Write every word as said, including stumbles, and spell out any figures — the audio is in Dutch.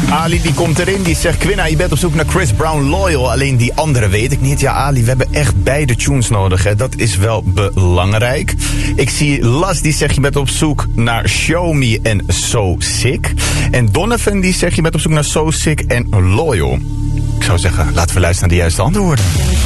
Ali die komt erin, die zegt... Quinna, je bent op zoek naar Chris Brown Loyal. Alleen die andere weet ik niet. Ja, Ali, we hebben echt beide tunes nodig. Hè. Dat is wel belangrijk. Ik zie Las, die zegt... je bent op zoek naar Show Me en So Sick. En Donovan, die zegt... je bent op zoek naar So Sick en Loyal. Ik zou zeggen, laten we luisteren naar de juiste antwoorden.